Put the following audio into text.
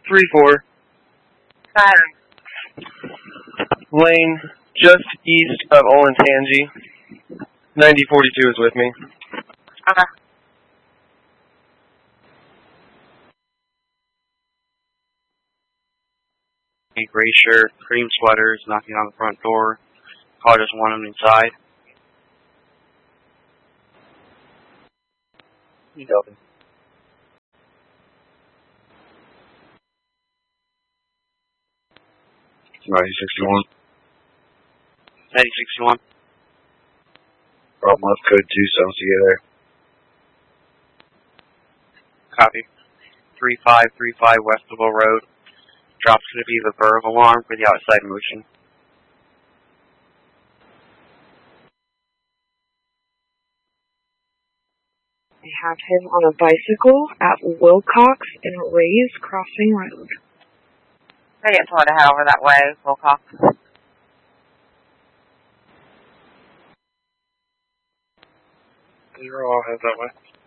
3-4. Saturn. Lane, just east of Olentangy. 9042 is with me. Okay. Gray shirt, cream sweaters, knocking on the front door. Call just want him inside. He's open. $9061. 9061. Problem left code 27, see you there. Copy. 3535 Westville Road. Drop's going to be the Burr alarm for the outside motion. I have him on a bicycle at Wilcox and Rays Crossing Road. I get told to head over that way, Wilcox. You're all head that way.